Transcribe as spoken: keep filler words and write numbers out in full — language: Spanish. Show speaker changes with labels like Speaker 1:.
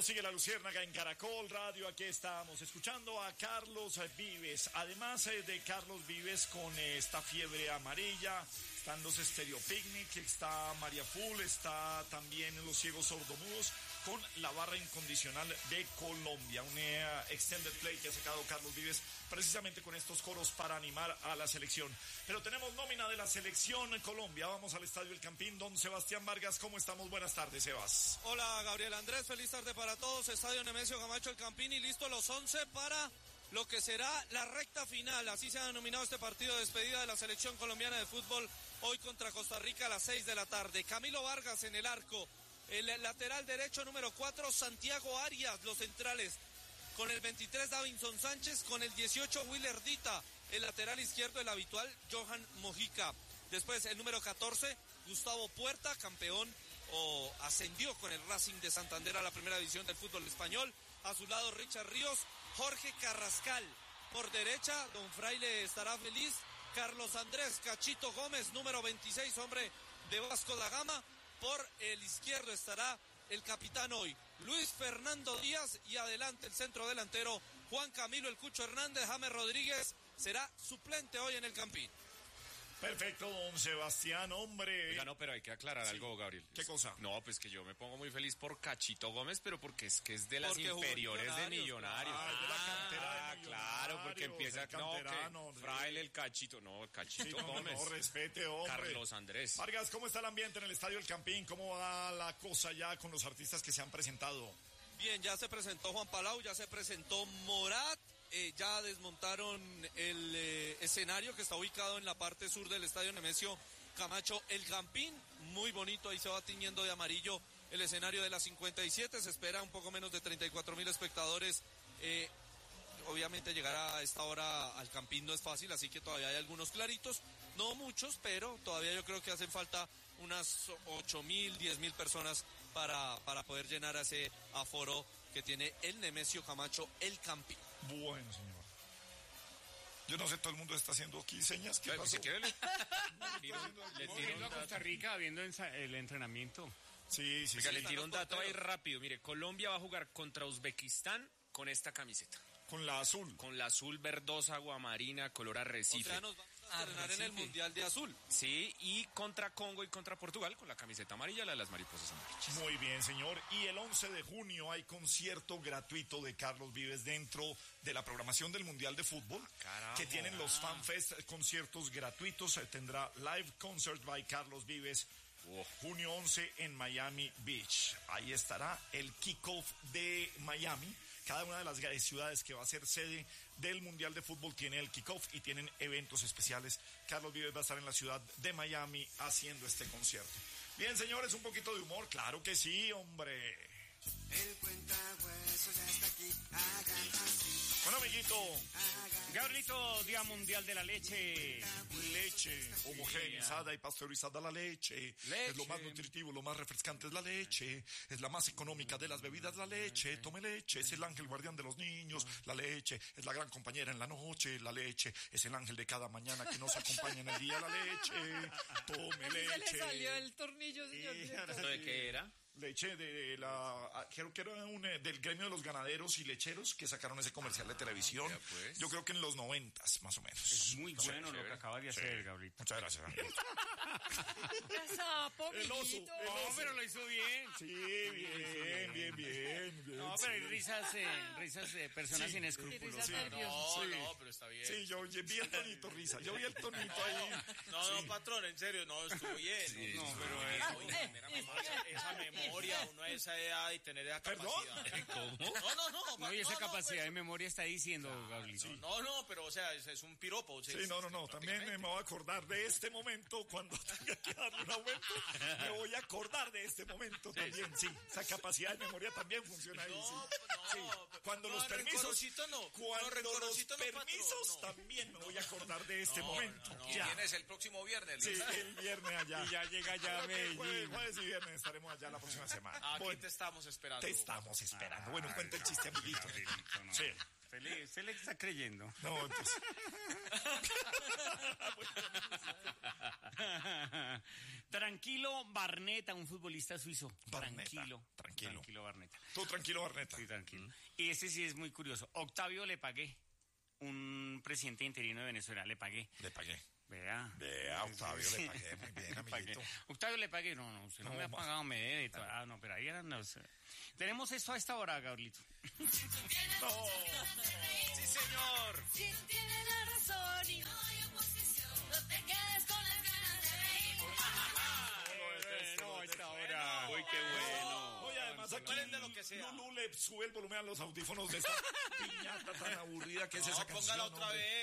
Speaker 1: sigue La Luciérnaga en Caracol Radio. Aquí estamos escuchando a Carlos Vives. Además eh, de Carlos Vives con eh, esta fiebre amarilla, están los Stereo Picnic, está María Full, está también Los Ciegos Sordomudos con La Barra Incondicional de Colombia. Un eh, extended play que ha sacado Carlos Vives precisamente con estos coros para animar a la selección. Pero tenemos nómina de la selección Colombia. Vamos al Estadio El Campín. Don Sebastián Vargas, ¿cómo estamos? Buenas tardes, Sebas.
Speaker 2: Hola, Gabriel Andrés, feliz tarde para todos. Estadio Nemesio Camacho El Campín y listo los once para lo que será la recta final. Así se ha denominado este partido de despedida de la selección colombiana de fútbol hoy contra Costa Rica a las seis de la tarde. Camilo Vargas en el arco, el lateral derecho número cuatro, Santiago Arias, los centrales. Con el veintitrés, Davinson Sánchez, con el dieciocho, Willer Dita, el lateral izquierdo, el habitual, Johan Mojica. Después el número catorce, Gustavo Puerta, campeón o ascendió con el Racing de Santander a la primera división del fútbol español. A su lado Richard Ríos, Jorge Carrascal. Por derecha, Don Fraile estará feliz. Carlos Andrés Cachito Gómez, número veintiséis, hombre de Vasco da Gama. Por el izquierdo estará el capitán hoy, Luis Fernando Díaz, y adelante el centro delantero, Juan Camilo El Cucho Hernández. James Rodríguez será suplente hoy en el Campín.
Speaker 1: Perfecto, don Sebastián, hombre.
Speaker 3: Oiga, no, pero hay que aclarar sí. algo, Gabriel.
Speaker 1: ¿Qué cosa?
Speaker 3: No, pues que yo me pongo muy feliz por Cachito Gómez, pero porque es que es de las
Speaker 2: porque
Speaker 3: inferiores de Millonarios.
Speaker 1: Ah, de la cantera
Speaker 3: ah,
Speaker 1: de
Speaker 3: claro, porque empieza no, que Fraile el Cachito, no, Cachito
Speaker 1: sí, no,
Speaker 3: Gómez.
Speaker 1: No, respete, hombre.
Speaker 3: Carlos Andrés.
Speaker 1: Vargas, ¿cómo está el ambiente en el Estadio El Campín? ¿Cómo va la cosa ya con los artistas que se han presentado?
Speaker 2: Bien, ya se presentó Juan Palau, ya se presentó Morat. Eh, ya desmontaron el eh, escenario que está ubicado en la parte sur del Estadio Nemesio Camacho El Campín, muy bonito, ahí se va tiñendo de amarillo el escenario de la cincuenta y siete, se espera un poco menos de treinta y cuatro mil espectadores. eh, obviamente llegar a esta hora al Campín no es fácil, así que todavía hay algunos claritos, no muchos, pero todavía yo creo que hacen falta unas ocho mil, diez mil personas para, para poder llenar ese aforo que tiene el Nemesio Camacho El Campín.
Speaker 1: Bueno, señor. Yo no sé, todo el mundo está haciendo aquí señas. ¿Qué pasó?
Speaker 3: Si quiere, le, le
Speaker 4: tiro a Costa Rica viendo el entrenamiento.
Speaker 1: Sí, sí,
Speaker 3: Oiga,
Speaker 1: sí.
Speaker 3: le tiro un dato ahí rápido. Mire, Colombia va a jugar contra Uzbekistán con esta camiseta.
Speaker 1: Con la azul.
Speaker 3: Con la azul verdosa, aguamarina, color arrecife.
Speaker 2: O sea, nos vamos a estrenar en el Mundial de Azul.
Speaker 3: Sí, y contra Congo y contra Portugal con la camiseta amarilla, la de las mariposas amarillas.
Speaker 1: Muy bien, señor. Y el once de junio hay concierto gratuito de Carlos Vives dentro de la programación del Mundial de Fútbol.
Speaker 3: Carajo.
Speaker 1: Que tienen los FanFest, conciertos gratuitos. Tendrá Live Concert by Carlos Vives. Oh. Junio once en Miami Beach. Ahí estará el kickoff de Miami. Cada una de las ciudades que va a ser sede del Mundial de Fútbol tiene el kickoff y tienen eventos especiales. Carlos Vives va a estar en la ciudad de Miami haciendo este concierto. Bien, señores, un poquito de humor. Claro que sí, hombre.
Speaker 5: El cuentahueso ya está aquí, hagan así.
Speaker 1: Bueno, amiguito.
Speaker 4: Gabrielito, Día Mundial de la Leche.
Speaker 1: Leche homogeneizada y pasteurizada, la leche.
Speaker 4: leche.
Speaker 1: Es lo más nutritivo, lo más refrescante es la leche. Es la más económica de las bebidas, la leche. Tome leche, es el ángel guardián de los niños. La leche es la gran compañera en la noche. La leche es el ángel de cada mañana que nos acompaña en el día. La leche, tome leche.
Speaker 6: Se le salió el tornillo, señor director.
Speaker 3: ¿De qué era?
Speaker 1: Leche de la, creo que era un, del gremio de los ganaderos y lecheros que sacaron ese comercial de televisión.
Speaker 3: Ah, pues.
Speaker 1: Yo creo que en los noventas, más o menos.
Speaker 4: Es muy
Speaker 1: no
Speaker 4: bueno
Speaker 1: sé,
Speaker 4: lo que acaba de hacer, sí. Gabrielito.
Speaker 1: Muchas gracias, amigo.
Speaker 6: Sapo,
Speaker 1: El oso,
Speaker 6: amiguito.
Speaker 1: el
Speaker 4: No, pero lo hizo bien.
Speaker 1: Sí, bien, bien, bien, bien.
Speaker 4: No, pero hay risas, eh, risas de personas
Speaker 1: Sí.
Speaker 4: sin escrúpulos.
Speaker 6: Sí,
Speaker 4: Sí.
Speaker 3: No,
Speaker 1: Sí.
Speaker 3: no, pero está bien.
Speaker 1: Sí, yo vi el tonito risa. Yo vi el tonito ahí.
Speaker 7: No,
Speaker 1: Sí.
Speaker 7: no, patrón, en serio, no, estuvo bien.
Speaker 3: Sí,
Speaker 7: no,
Speaker 3: sí,
Speaker 7: pero
Speaker 3: sí.
Speaker 7: eh, oiga, mera memoria, esa memoria, uno a esa edad y tener esa
Speaker 1: ¿Perdón?
Speaker 7: capacidad.
Speaker 3: ¿Cómo?
Speaker 7: No, no, no.
Speaker 4: No, y esa
Speaker 7: no, no,
Speaker 4: capacidad
Speaker 7: pues,
Speaker 4: de memoria está diciendo, Gabrielito.
Speaker 7: No, no, pero o sea, es, es un piropo. O sea,
Speaker 1: Sí, no, no, no. También me voy a acordar de este momento cuando tenga que darle un aumento. Me voy a acordar de este momento también. Sí, esa capacidad de memoria también funciona ahí.
Speaker 7: No,
Speaker 1: Sí.
Speaker 7: no,
Speaker 1: Sí. Cuando
Speaker 7: no,
Speaker 1: los permisos,
Speaker 7: rencorosito no.
Speaker 1: cuando
Speaker 7: No, rencorosito
Speaker 1: los
Speaker 7: no, patrón,
Speaker 1: permisos
Speaker 7: no.
Speaker 1: también me voy a acordar de este
Speaker 7: No,
Speaker 1: momento.
Speaker 7: no, no.
Speaker 1: Ya.
Speaker 7: Vienes el próximo viernes,
Speaker 1: Sí,
Speaker 7: Luis.
Speaker 1: el viernes allá.
Speaker 4: Y ya llega ya a
Speaker 1: Creo que Jueves,
Speaker 4: Medellín.
Speaker 1: jueves y viernes estaremos allá la próxima semana.
Speaker 7: Aquí
Speaker 1: Bueno,
Speaker 7: te estamos esperando.
Speaker 1: te estamos esperando. Bueno, cuenta el chiste, amiguito.
Speaker 4: Gabrielito, no.
Speaker 1: Sí.
Speaker 4: Se le, se le está creyendo.
Speaker 1: No, entonces.
Speaker 4: Tranquilo Barneta, un futbolista suizo.
Speaker 1: Barneta,
Speaker 4: Tranquilo.
Speaker 1: tranquilo.
Speaker 4: Tranquilo Barneta.
Speaker 1: Tú tranquilo, Barneta.
Speaker 4: Sí, tranquilo. Y este sí es muy curioso. Octavio Le Pagué, un presidente interino de Venezuela, Le Pagué.
Speaker 1: Le pagué.
Speaker 4: Vea.
Speaker 1: Vea, Octavio, le pagué muy bien,
Speaker 4: Le pagué.
Speaker 1: amiguito.
Speaker 4: Octavio Le Pagué, no, no, usted no,
Speaker 1: No,
Speaker 4: me ha
Speaker 1: ma-
Speaker 4: pagado, me debe. todo. Ah, no, pero ahí eran los... eh. Tenemos esto a esta hora, Gabrielito.
Speaker 1: No.
Speaker 7: Sí, señor.
Speaker 6: Si tienes la razón y no hay oposición, no te quedes con las ganas de reír.
Speaker 4: Bueno, a esta hora. Uy, qué bueno.
Speaker 1: Oye, además aquí
Speaker 7: Preparen de lo que sea.
Speaker 1: Lulú le sube el volumen a los audífonos de esta piñata tan aburrida que es
Speaker 7: No,
Speaker 1: esa
Speaker 7: póngala
Speaker 1: canción.
Speaker 7: otra
Speaker 1: hombre.
Speaker 7: vez.